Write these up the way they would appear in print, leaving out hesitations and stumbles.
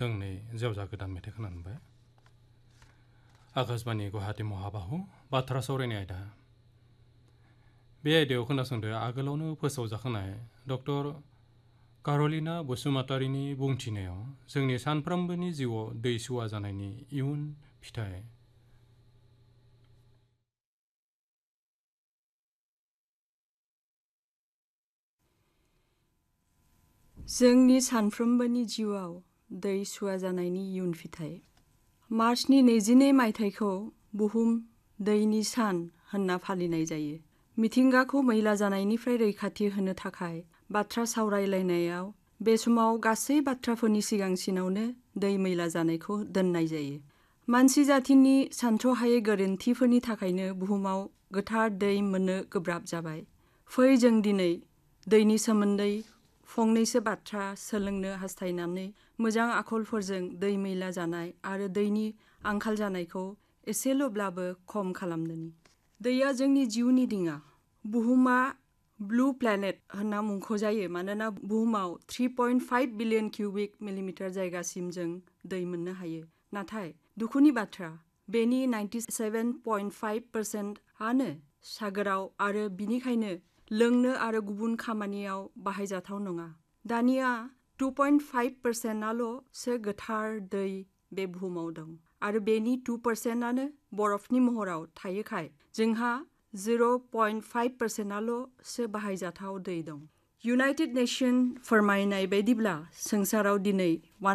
दोंनै जेवजा गोदान मेथाइ खोनाबाय। आकाशबाणी गुवाहाटी महाबाहु बाथ्रा सावरायनाय आयदा। बे आयदायाव खोनासंदो आगोलावनो फोसावजाखानाय डक्टर कारलिना बसुमतारीनि बुंथिनायाव जोंनि सानफ्रोमबोनि जिउआव दै सुवा जानायनि इयुन फिथाइ। जोंनि सानफ्रोमबोनि जिउआव दै सुवा जानायनि इयुन फिथाइ। मार्चनि 22 मायथाइखौ बुहुम दैनि सान होनना फालिनाय जायो। मिथिंगाखौ मैला जानायनिफ्राय रैखाथि होनो थाखाय बाथ्रा सावरायलायनायाव बे समाव गासै बाथ्राफोरनि सिगांसिनावनो दै मैला जानायखौ दोननाय जायो। मानसि जाथिनि सानथ्र'हायै गोरोन्थिफोरनि थाखायनो बुहुमाव गोथार दै मोननो गोब्राब जाबाय। फै जों दिनै दैनि सोमोन्दै फंनैसो बाथ्रा सोलोंनो हास्थायनानै मोजां आखलफोरजों दै मैला जानाय आरो दैनि आंखाल जानायखौ एसेल'ब्लाबो खम खालामदोनि। दैया जोंनि जिउनि दिङा। बुहुमा ब्लु प्लेनेट होनना मुंख'जायो मानोना बुहुमाव 3.5 बिलियन किउबिक मिलिमिटार जायगासिम जों दै मोननो हायो। नाथाय दुखुनि बाथ्रा, बेनि 97.5%आनो सागोराव आरो बिनिखायनो लोंनो आरो गुबुन खामानियाव बाहायजाथाव नङा। दानिया 2.5%आल'सो गोथार दै बे बुहुमाव दं आरो बेनि 2%आनो बरफनि महराव थायोखाय जोंहा 0.5%आल'सो बाहायजाथाव दै दं। इउनाइटेड नेशन फोरमायनाय बायदिब्ला संसाराव दिनै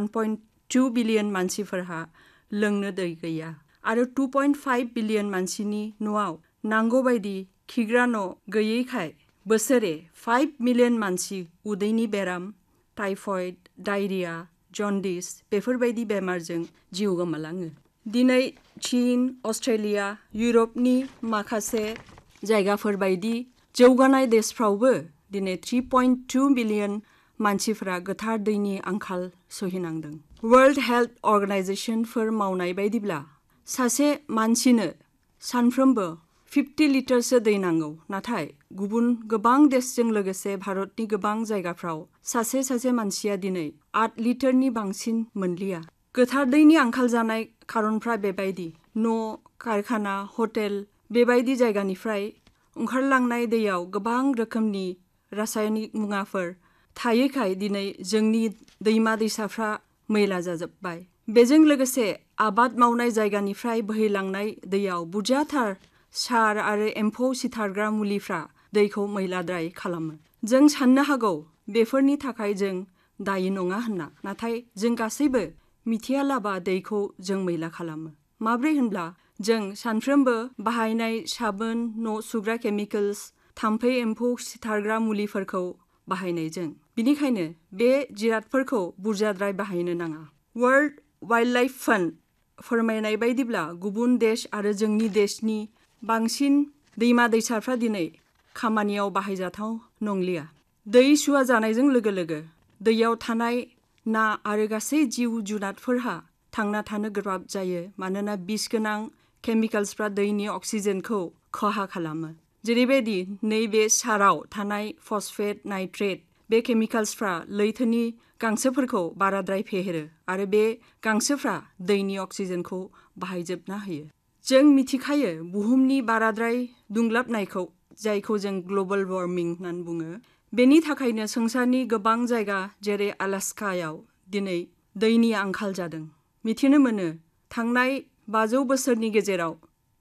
1.2 बिलियन मानसिफोरहा लोंनो दै गैया आरो 2.5 बिलियन मानसिनि न'आव नांगौ बायदि खिग्रा न' गैयैखाय बोसोरे 5 मिलियन मानसि उदैनि बेराम, टाइफयड, डायरिया, जन्डिस बेफोरबायदि बेमारजों जिउ गोमालाङो। दिनै चीन, अस्ट्रेलिया, इउरपनि माखासे जायगाफोर बायदि जौगानाय देशफ्रावबो दिनै 3.2 बिलियन मानसिफोरा गोथार दैनि आंखाल सहिनांदों। वर्ल्ड हेल्थ अर्गानाइजेशनफोर मावनाय बायदिब्ला सासे मानसिनो सानफ्रोमबो 50 लिटारसो दै नांगौ। नाथाय गुबुन गोबां देशजों लोगोसे भारतनि गोबां जायगाफ्राव सासे मानसिया दिनै 8 लिटारनि बांसिन मोनलिया। गोथार दैनि आंखाल जानाय खारनफ्रा बेबायदि: न', कारखाना, हटेल बेबायदि जायगानिफ्राय ओंखारलांनाय दैयाव गोबां रोखोमनि रासायनिक मुवाफोर थायोखाय दिनै जोंनि दैमा दैसाफ्रा मैला जाजोब्बाय। बेजों लोगोसे आबाद मावनाय जायगानिफ्राय बोहैलांनाय दैयाव बुरजाथार सार आरो एम्फौ सिथारग्रा मुलिफ्रा दैखौ मैलाद्राय खालामो। जों साननो हागौ बेफोरनि थाखाय जों दायि नङा होनना, नाथाय जों गासैबो मिथियालाबा दैखौ जों मैला खालामो। माब्रै होनब्ला जों सानफ्रोमबो बाहायनाय साबोन, न' सुग्रा केमिकेल्स, थाम्फै एम्फौ सिथारग्रा मुलिफोरखौ बाहायनायजों। बिनिखायनो बे जिरादफोरखौ बुरजाद्राय बाहायनो नाङा। वर्ल्ड वाइल्डलाइफ फान्ड फोरमायनाय बायदिब्ला गुबुन देश आरो जोंनि देशनि बांसिन दैमा दैसाफ्रा दिनै खामानियाव बाहायजाथाव नंलिया। दै सुवा जानायजों लोगो लोगो दैयाव थानाय ना आरो गासै जिउ जुनादफोरहा थांना थानो गोब्राब जायो मानोना बिस गोनां केमिकेल्सफ्रा दैनि अक्सिजेनखौ खहा खालामो। जेरैबायदि नैबे साराव थानाय फस्फेट, नाइट्रेट बे केमिकेल्सफ्रा लैथोनि गांसोफोरखौ बाराद्राय फेहेरो आरो बे गांसोफ्रा दैनि अक्सिजेनखौ बाहायजोबना होयो। जों मिथिखायो बुहुमनि बाराद्राय दुंग्लाबनायखौ, जायखौ जों ग्लबेल वार्मिं होननानै बुङो। बेनि थाखायनो संसारनि गोबां जायगा जेरै आलास्कायाव दिनै दैनि आंखाल जादों। मिथिनो मोनो थांनाय 500 बोसोरनि गेजेराव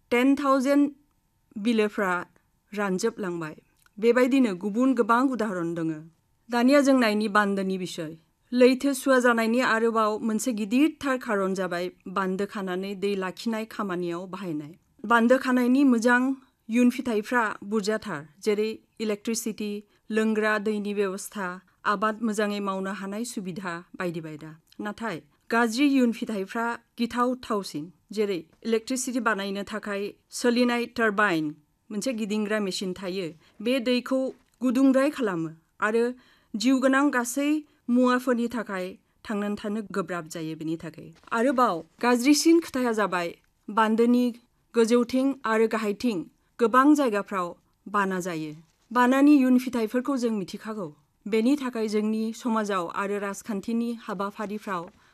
10,000 बिलोफ्रा रानजोबलांबाय। बेबायदिनो गुबुन गोबां उदाहरन दङ। दानिया जों नायनि बान्दोनि बिसय। लैथो सुवा जानायनि आरोबाव मोनसे गिदिरथार खारन जाबाय बान्दो खानानै दै लाखिनाय खामानियाव बाहायनाय। बान्दो खानायनि मोजां इयुन फिथाइफ्रा बुरजाथार, जेरै इलेक्ट्रिसिटि, लोंग्रा दैनि बेबस्था, आबाद मोजाङै मावनो हानाय सुबिदा बायदि बायदा। नाथाय गाज्रि इयुन फिथाइफ्रा गिथावथावसिन, जेरै इलेक्ट्रिसिटि बानायनो थाखाय सोलिनाय टारबाइन मोनसे गिदिंग्रा मेसिन थायो। बे दैखौ गुदुंद्राय खालामो आरो जिउ गोनां गासै मुवाफोरनि थाखाय थांनानै थानो गोब्राब जायो बेनि थाखाय। आरोबाव गाज्रिसिन खोथाया जाबाय बान्दोनि गोजौथिं आरो गाहायथिं गोबां जायगाफ्राव बाना जायो। बानानि इयुन फिथाइफोरखौ जों मिथिखागौ। बेनि थाखाय जोंनि समाजाव आरो राजखान्थिनि हाबाफारिफ्राव